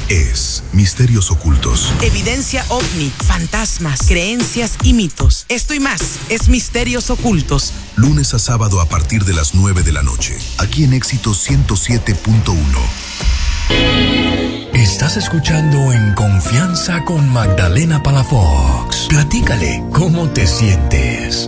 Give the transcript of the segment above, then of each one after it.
es Misterios Ocultos. Evidencia ovni, fantasmas, creencias y mitos. Esto y más es Misterios Ocultos. Lunes a sábado a partir de las 9 de la noche. Aquí en Éxito 107.1. Estás escuchando En Confianza con Magdalena Palafox. Platícale cómo te sientes.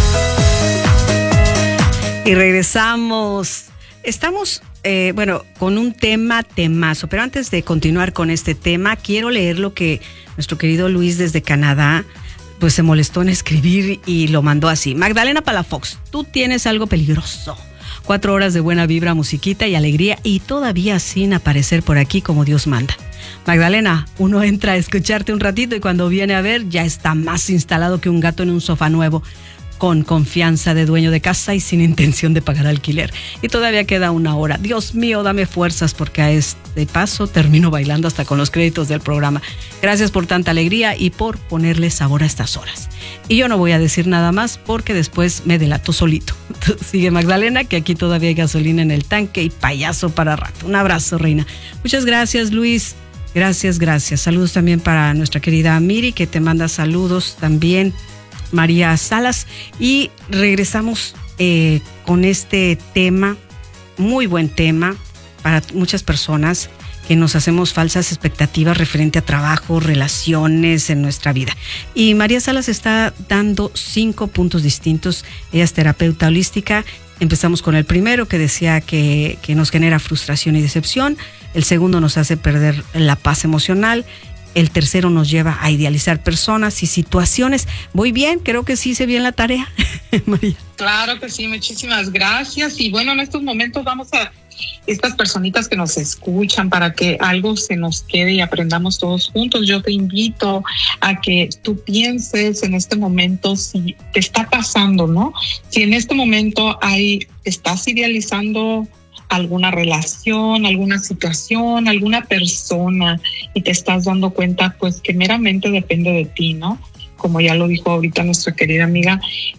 Y regresamos. Estamos, con un temazo. Pero antes de continuar con este tema, quiero leer lo que nuestro querido Luis desde Canadá pues se molestó en escribir y lo mandó así. Magdalena Palafox, tú tienes algo peligroso. 4 horas de buena vibra, musiquita y alegría y todavía sin aparecer por aquí como Dios manda. Magdalena, uno entra a escucharte un ratito y cuando viene a ver ya está más instalado que un gato en un sofá nuevo, con confianza de dueño de casa y sin intención de pagar alquiler. Y todavía queda 1 hora. Dios mío, dame fuerzas porque a este paso termino bailando hasta con los créditos del programa. Gracias por tanta alegría y por ponerle sabor a estas horas. Y yo no voy a decir nada más porque después me delato solito. Sigue Magdalena, que aquí todavía hay gasolina en el tanque y payaso para rato. Un abrazo, reina. Muchas gracias, Luis. Gracias. Saludos también para nuestra querida Miri, que te manda saludos también. María Salas, y regresamos con este tema, muy buen tema para muchas personas que nos hacemos falsas expectativas referente a trabajo, relaciones en nuestra vida. Y María Salas está dando 5 puntos distintos. Ella es terapeuta holística. Empezamos con el primero, que decía que nos genera frustración y decepción. El segundo nos hace perder la paz emocional. El tercero nos lleva a idealizar personas y situaciones. Voy bien, creo que sí hice bien la tarea, María. Claro que sí, muchísimas gracias. Y bueno, en estos momentos vamos a estas personitas que nos escuchan para que algo se nos quede y aprendamos todos juntos. Yo te invito a que tú pienses en este momento si te está pasando, ¿no? Si en este momento estás idealizando alguna relación, alguna situación, alguna persona y te estás dando cuenta pues que meramente depende de ti, ¿no? Como ya lo dijo ahorita nuestra querida amiga,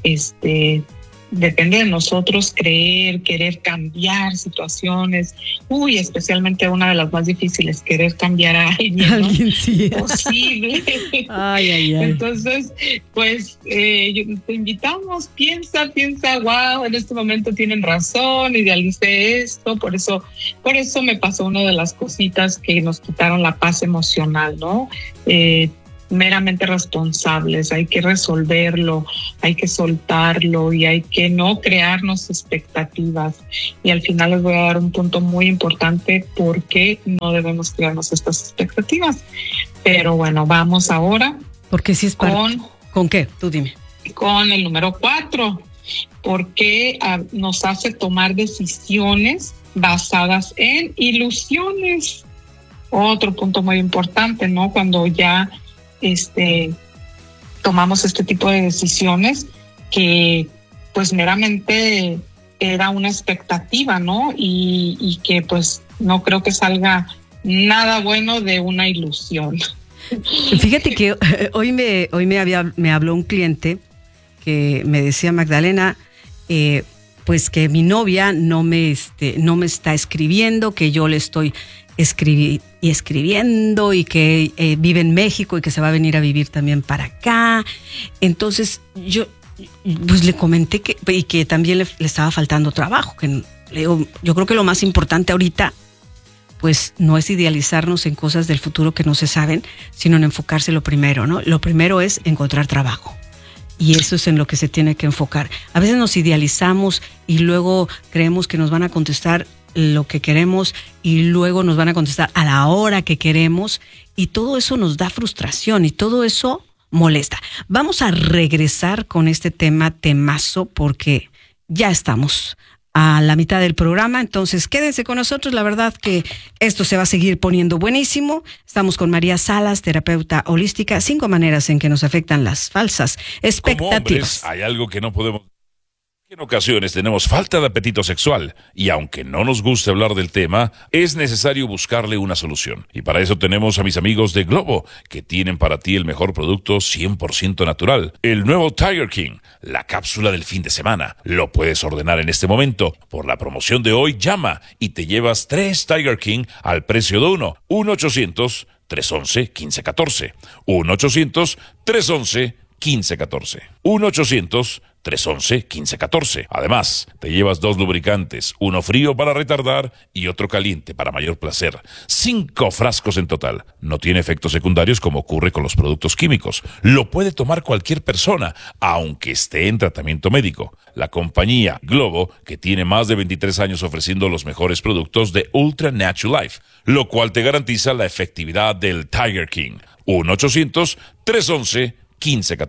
depende de nosotros querer cambiar situaciones. Especialmente una de las más difíciles, querer cambiar a alguien, ¿no? Alguien sí. Posible. Ay. Entonces, pues, te invitamos, piensa, wow, en este momento tienen razón, idealicé esto, por eso me pasó una de las cositas que nos quitaron la paz emocional, ¿no? Meramente responsables, hay que resolverlo, hay que soltarlo y hay que no crearnos expectativas. Y al final les voy a dar un punto muy importante por qué no debemos crearnos estas expectativas. Pero bueno, vamos ahora. Porque si es ¿Con qué? Tú dime. Con el número 4, porque nos hace tomar decisiones basadas en ilusiones. Otro punto muy importante, ¿no? Cuando ya tomamos este tipo de decisiones que pues meramente era una expectativa, ¿no? Y que pues no creo que salga nada bueno de una ilusión. Fíjate que hoy me habló un cliente que me decía, Magdalena, pues que mi novia no me está escribiendo, que yo le estoy escribiendo y que vive en México y que se va a venir a vivir también para acá. Entonces yo pues le comenté que también le estaba faltando trabajo, que le digo, yo creo que lo más importante ahorita pues no es idealizarnos en cosas del futuro que no se saben, sino en enfocarse lo primero, ¿no? Lo primero es encontrar trabajo. Y eso es en lo que se tiene que enfocar. A veces nos idealizamos y luego creemos que nos van a contestar lo que queremos y luego nos van a contestar a la hora que queremos y todo eso nos da frustración y todo eso molesta. Vamos a regresar con este temazo porque ya estamos a la mitad del programa, entonces quédense con nosotros, la verdad que esto se va a seguir poniendo buenísimo. Estamos con María Salas, terapeuta holística, 5 maneras en que nos afectan las falsas expectativas. Como hombres, hay algo que no podemos En ocasiones tenemos falta de apetito sexual y aunque no nos guste hablar del tema, es necesario buscarle una solución. Y para eso tenemos a mis amigos de Globo, que tienen para ti el mejor producto 100% natural, el nuevo Tiger King, la cápsula del fin de semana. Lo puedes ordenar en este momento. Por la promoción de hoy, llama y te llevas 3 Tiger King al precio de uno. 1-800-311-1514. 1-800-311-1514. 1-800-311-1514. Además, te llevas 2 lubricantes, uno frío para retardar y otro caliente para mayor placer. 5 frascos en total. No tiene efectos secundarios como ocurre con los productos químicos. Lo puede tomar cualquier persona, aunque esté en tratamiento médico. La compañía Globo, que tiene más de 23 años ofreciendo los mejores productos de Ultra Natural Life, lo cual te garantiza la efectividad del Tiger King. 1-800-311-1514.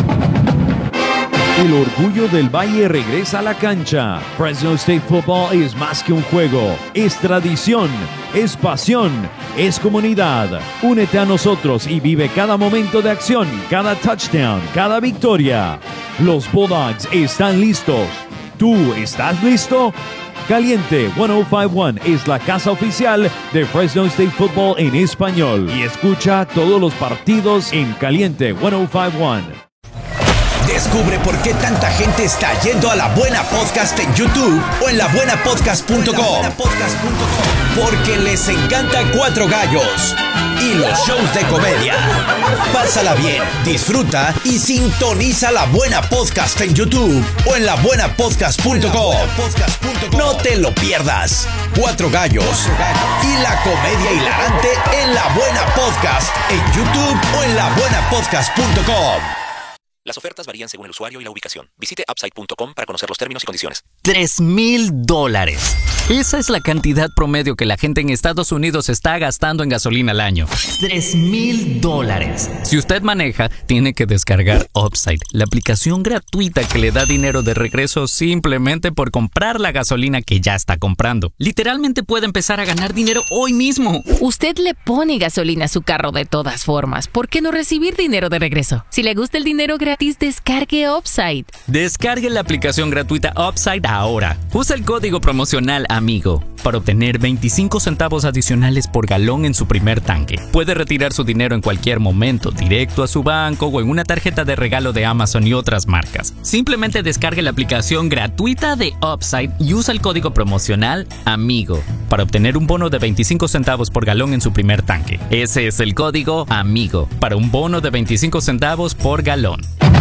El orgullo del Valle regresa a la cancha. Fresno State Football es más que un juego, es tradición, es pasión, es comunidad. Únete a nosotros y vive cada momento de acción, cada touchdown, cada victoria. Los Bulldogs están listos. ¿Tú estás listo? Caliente 1051 es la casa oficial de Fresno State Football en español y escucha todos los partidos en Caliente 1051. Descubre por qué tanta gente está yendo a La Buena Podcast en YouTube o en labuenapodcast.com. Porque les encanta Cuatro Gallos y los shows de comedia. Pásala bien, disfruta y sintoniza La Buena Podcast en YouTube o en labuenapodcast.com. No te lo pierdas. Cuatro Gallos y la comedia hilarante en La Buena Podcast en YouTube o en labuenapodcast.com. Las ofertas varían según el usuario y la ubicación. Visite upside.com para conocer los términos y condiciones. $3,000. Esa es la cantidad promedio que la gente en Estados Unidos está gastando en gasolina al año. $3,000. Si usted maneja, tiene que descargar Upside, la aplicación gratuita que le da dinero de regreso simplemente por comprar la gasolina que ya está comprando. Literalmente puede empezar a ganar dinero hoy mismo. Usted le pone gasolina a su carro de todas formas. ¿Por qué no recibir dinero de regreso? Si le gusta el dinero gratis, descargue Upside. Descargue la aplicación gratuita Upside ahora. Usa el código promocional AMIGO para obtener 25 centavos adicionales por galón en su primer tanque. Puede retirar su dinero en cualquier momento, directo a su banco o en una tarjeta de regalo de Amazon y otras marcas. Simplemente descargue la aplicación gratuita de Upside y usa el código promocional AMIGO para obtener un bono de 25 centavos por galón en su primer tanque. Ese es el código AMIGO para un bono de 25 centavos por galón.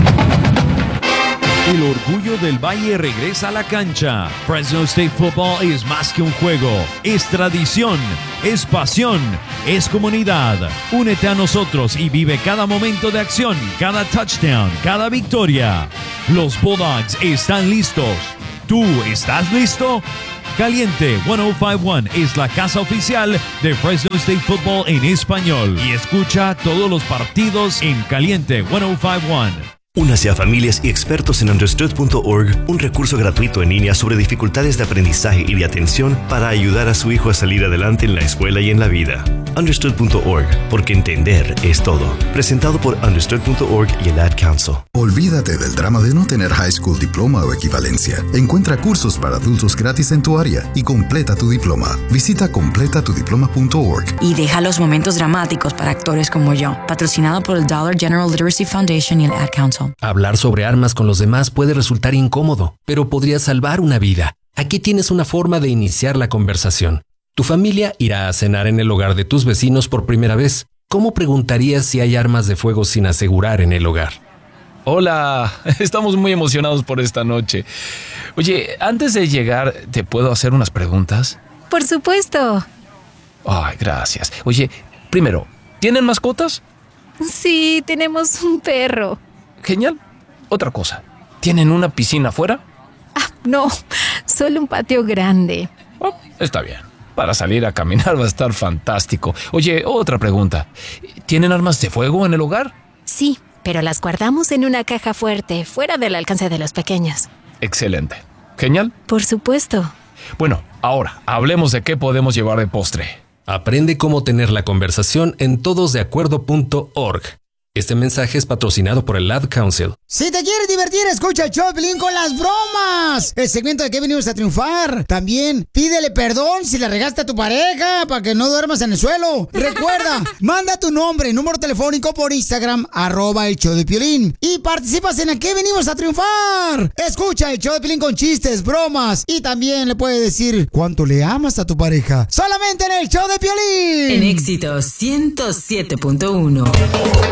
El orgullo del Valle regresa a la cancha. Fresno State Football es más que un juego, es tradición, es pasión, es comunidad. Únete a nosotros y vive cada momento de acción, cada touchdown, cada victoria. Los Bulldogs están listos. ¿Tú estás listo? Caliente 1051 es la casa oficial de Fresno State Football en español y escucha todos los partidos en Caliente 1051. Únase a familias y expertos en Understood.org, un recurso gratuito en línea sobre dificultades de aprendizaje y de atención para ayudar a su hijo a salir adelante en la escuela y en la vida. Understood.org, porque entender es todo. Presentado por Understood.org y el Ad Council. Olvídate del drama de no tener high school diploma o equivalencia. Encuentra cursos para adultos gratis en tu área y completa tu diploma. Visita completatudiploma.org. Y deja los momentos dramáticos para actores como yo. Patrocinado por el Dollar General Literacy Foundation y el Ad Council. Hablar sobre armas con los demás puede resultar incómodo, pero podría salvar una vida. Aquí tienes una forma de iniciar la conversación. Tu familia irá a cenar en el hogar de tus vecinos por primera vez. ¿Cómo preguntarías si hay armas de fuego sin asegurar en el hogar? Hola, estamos muy emocionados por esta noche. Oye, antes de llegar, ¿te puedo hacer unas preguntas? Por supuesto. Ay, gracias. Oye, primero, ¿tienen mascotas? Sí, tenemos un perro. Genial. Otra cosa, ¿tienen una piscina afuera? No, solo un patio grande. Oh, está bien. Para salir a caminar va a estar fantástico. Oye, otra pregunta. ¿Tienen armas de fuego en el hogar? Sí, pero las guardamos en una caja fuerte, fuera del alcance de los pequeños. Excelente. Genial. Por supuesto. Bueno, ahora, hablemos de qué podemos llevar de postre. Aprende cómo tener la conversación en todosdeacuerdo.org. Este mensaje es patrocinado por el Ad Council. Si te quieres divertir, escucha el show de Piolín con las bromas. El segmento de que venimos a triunfar. También pídele perdón si le regaste a tu pareja para que no duermas en el suelo. Recuerda, manda tu nombre y número telefónico por Instagram, @el show de Piolín. Y participas en el que venimos a triunfar. Escucha el show de Piolín con chistes, bromas. Y también le puedes decir cuánto le amas a tu pareja. Solamente en el show de Piolín. En Éxitos 107.1.